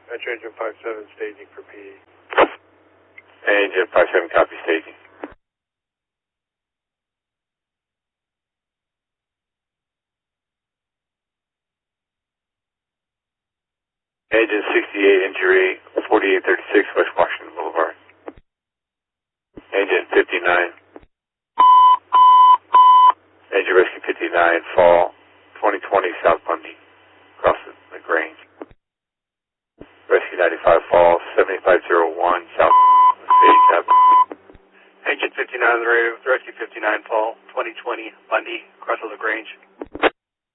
Metro Engine 57 staging for PD. Engine 57 copy staging. Engine 68 injury 4836 West Washington Boulevard. Engine 59. Engine rescue 59 fall 2020 South Bundy. Across the Grange. Rescue 95 fall 7501 South Stage Avenue. Engine 59 on the radio, Rescue 59 fall 2020 Bundy, across the Grange.